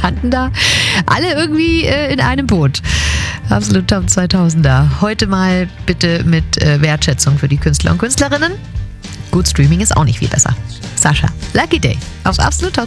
standen da alle irgendwie in einem Boot. Absolut Top 2000er. Heute mal bitte mit Wertschätzung für die Künstler und Künstlerinnen. Gut, Streaming ist auch nicht viel besser. Sascha, Lucky Day auf Absolut Top